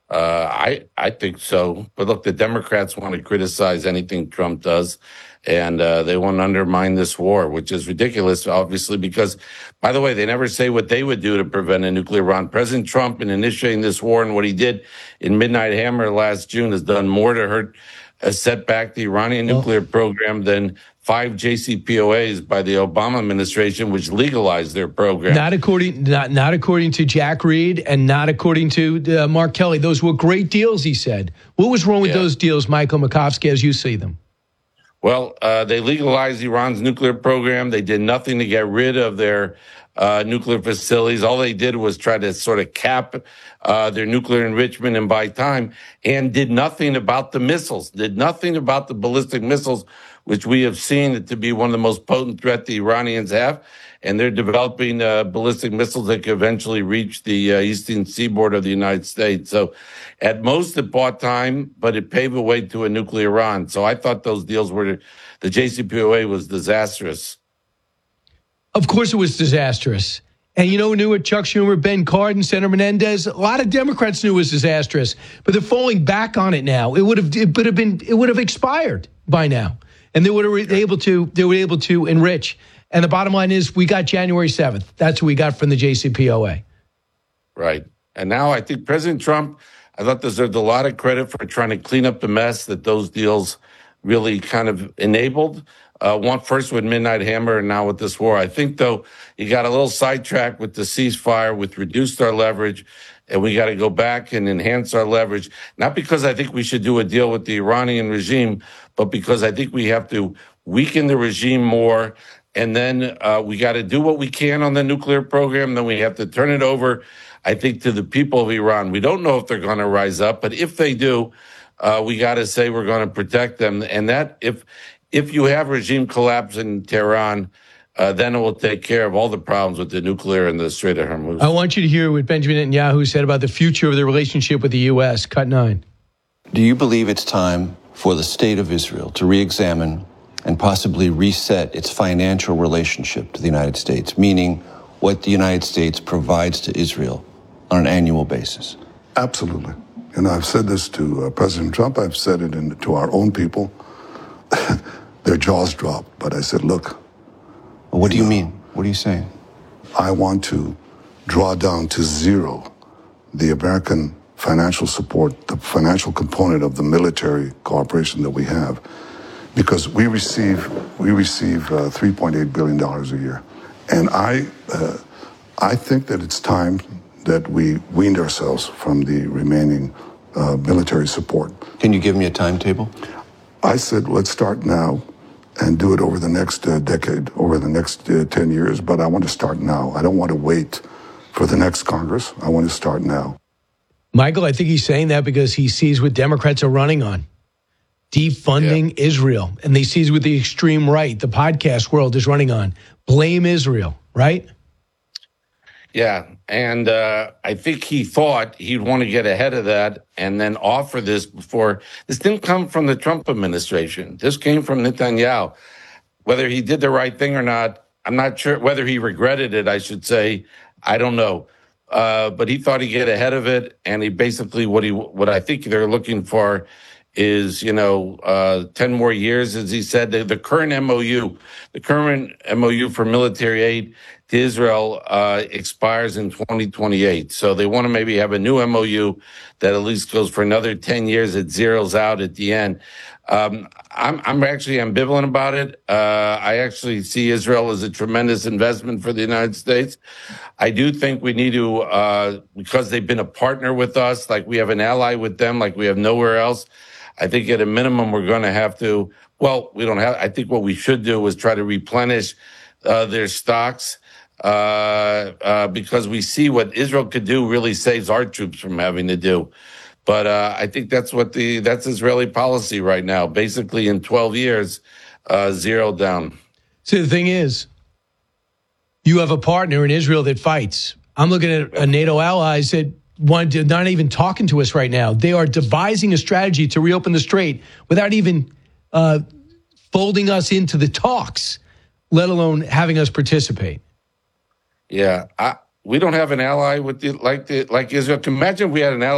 I think so. But look, the Democrats want to criticize anything Trump does, and they want to undermine this war, which is ridiculous, obviously, because, by the way, they never say what they would do to prevent a nuclear Iran. President Trump, in initiating this war and what he did in Midnight Hammer last June, has done more to hurt, set back the Iranian nuclear program than 5 JCPOAs by the Obama administration, which legalized their program. Not according to Jack Reed and not according to Mark Kelly. Those were great deals, he said. What was wrong with those deals, Michael Makovsky, as you see them? Well, they legalized Iran's nuclear program. They did nothing to get rid of their nuclear facilities. All they did was try to sort of cap their nuclear enrichment and buy time, and did nothing about the missiles, did nothing about the ballistic missiles, which we have seen to be one of the most potent threat the Iranians have. And they're developing ballistic missiles that could eventually reach the eastern seaboard of the United States. So at most it bought time, but it paved the way to a nuclear Iran. So I thought those deals were, the JCPOA was disastrous. Of course it was disastrous. And you know who knew it? Chuck Schumer, Ben Cardin, Senator Menendez. A lot of Democrats knew it was disastrous, but they're falling back on it now. It would have expired by now. And they were able to enrich. And the bottom line is we got January 7th. That's what we got from the JCPOA. Right. And now I think President Trump, I thought, deserved a lot of credit for trying to clean up the mess that those deals really kind of enabled. One first with Midnight Hammer and now with this war. I think, though, he got a little sidetracked with the ceasefire, with reduced our leverage, and we got to go back and enhance our leverage. Not because I think we should do a deal with the Iranian regime, but because I think we have to weaken the regime more. And then we got to do what we can on the nuclear program. Then we have to turn it over, I think, to the people of Iran. We don't know if they're going to rise up, but if they do, we got to say we're going to protect them. And that if you have regime collapse in Tehran, then it will take care of all the problems with the nuclear and the Strait of Hormuz. I want you to hear what Benjamin Netanyahu said about the future of the relationship with the U.S. Cut 9. Do you believe it's time for the state of Israel to re-examine and possibly reset its financial relationship to the United States, meaning what the United States provides to Israel on an annual basis? Absolutely. And I've said this to President Trump. I've said it to our own people. Their jaws dropped. But I said, look. What do you mean? What are you saying? I want to draw down to zero the American financial support, the financial component of the military cooperation that we have, because we receive $3.8 billion a year. And I think that it's time that we weaned ourselves from the remaining military support. Can you give me a timetable? I said, let's start now and do it over the next decade, over the next 10 years. But I want to start now. I don't want to wait for the next Congress. I want to start now. Michael, I think he's saying that because he sees what Democrats are running on. Defunding Israel. And he sees what the extreme right, the podcast world, is running on. Blame Israel, right? Yeah, and I think he thought he'd want to get ahead of that and then offer this before. This didn't come from the Trump administration. This came from Netanyahu. Whether he did the right thing or not, I'm not sure. Whether he regretted it, I should say, I don't know. But he thought he'd get ahead of it, and he basically what I think they're looking for is 10 more years, as he said. The current MOU for military aid to Israel expires in 2028. So they want to maybe have a new MOU that at least goes for another 10 years. It zeroes out at the end. I'm actually ambivalent about it. I actually see Israel as a tremendous investment for the United States. I do think we need to, because they've been a partner with us, like we have an ally with them, like we have nowhere else. I think at a minimum, we're going to have to, I think what we should do is try to replenish their stocks, because we see what Israel could do really saves our troops from having to do. But I think that's Israeli policy right now. Basically, in 12 years, zero down. See, the thing is, you have a partner in Israel that fights. I'm looking at NATO allies that not even talking to us right now. They are devising a strategy to reopen the strait without even folding us into the talks, let alone having us participate. Yeah, we don't have an ally with like Israel. Imagine if we had an ally